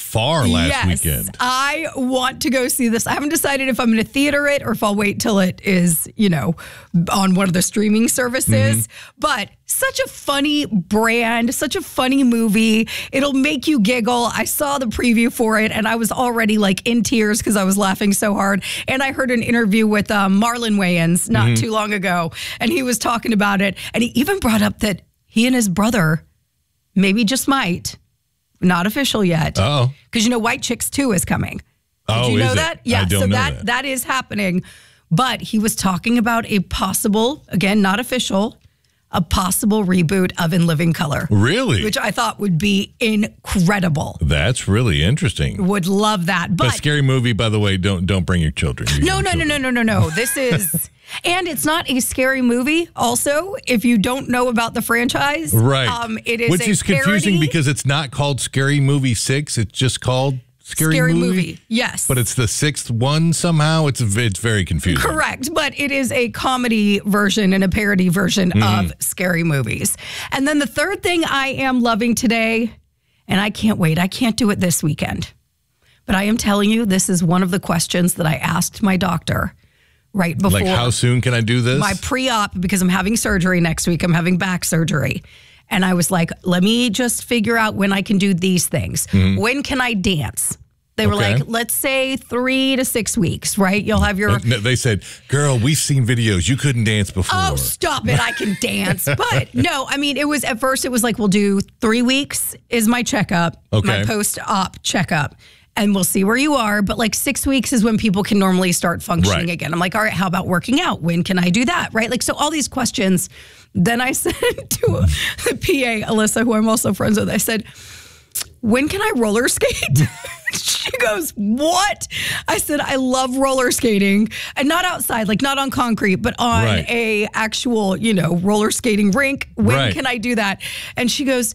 far last weekend. I want to go see this. I haven't decided if I'm going to theater it or if I'll wait till it is, on one of the streaming services. But such a funny brand, such a funny movie. It'll make you giggle. I saw the preview for it and I was already like in tears because I was laughing so hard. And I heard an interview with Marlon Wayans not too long ago, and he was talking about it. And he even brought up that he and his brother maybe just might. Not official yet. Oh. Because White Chicks 2 is coming. Did you know that? Yeah, I don't know that is happening. But he was talking about a possible, again, not official, a possible reboot of In Living Color. Really? Which I thought would be incredible. That's really interesting. Would love that. But Scary Movie, by the way, don't bring your children. No. This is... And it's not a scary movie. Also, if you don't know about the franchise, right? It is which is confusing because it's not called Scary Movie 6. It's just called Scary Movie. Yes, but it's the 6th one somehow. It's very confusing. Correct, but it is a comedy version and a parody version of scary movies. And then the third thing I am loving today, and I can't wait. I can't do it this weekend, but I am telling you, this is one of the questions that I asked my doctor. Right before. Like, how soon can I do this? My pre-op, because I'm having surgery next week. I'm having back surgery. And I was like, let me just figure out when I can do these things. When can I dance? They were like, let's say 3 to 6 weeks, right? You'll have your... They said, girl, we've seen videos. You couldn't dance before. Oh, stop it. I can dance. But no, I mean, at first it was like, we'll do 3 weeks is my checkup, my post-op checkup. And we'll see where you are. But like 6 weeks is when people can normally start functioning again. I'm like, all right, how about working out? When can I do that? Right? Like, so all these questions. Then I said to the PA, Alyssa, who I'm also friends with, I said, when can I roller skate? She goes, what? I said, I love roller skating, and not outside, like not on concrete, but on a actual, roller skating rink. When can I do that? And she goes,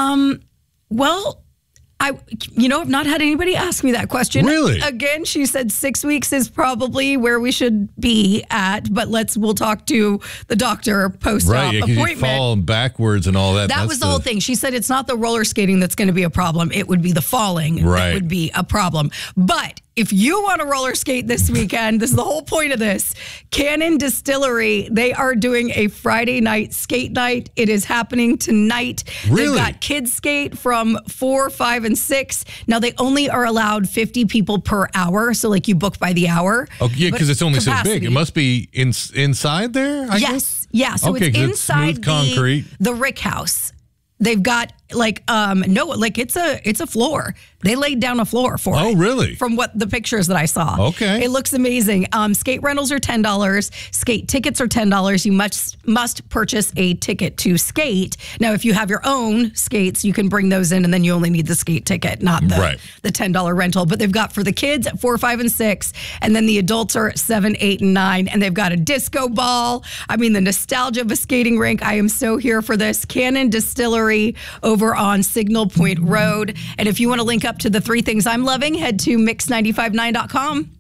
well, I've not had anybody ask me that question. Really? Again, she said 6 weeks is probably where we should be at, but we'll talk to the doctor post-op appointment. Right, you fall backwards and all that. That was the whole thing. She said it's not the roller skating that's going to be a problem. It would be the falling that would be a problem. But if you want to roller skate this weekend, this is the whole point of this. Cannon Distillery, they are doing a Friday night skate night. It is happening tonight. Really? They've got kids skate from 4, 5, and 6. Now, they only are allowed 50 people per hour. So, like, you book by the hour. Oh, yeah, because it's only so big. It must be inside there, I guess? Yeah. So it's inside concrete. The Rick House. They've got it's a floor. They laid down a floor for it. Oh, really? From what the pictures that I saw. Okay. It looks amazing. Skate rentals are $10. Skate tickets are $10. You must purchase a ticket to skate. Now, if you have your own skates, you can bring those in, and then you only need the skate ticket, not the $10 rental. But they've got for the kids at 4, 5, and 6, and then the adults are 7, 8, and 9. And they've got a disco ball. I mean, the nostalgia of a skating rink. I am so here for this. Cannon Distillery over on Signal Point Road. And if you want to link up to the 3 things I'm loving, head to mix959.com.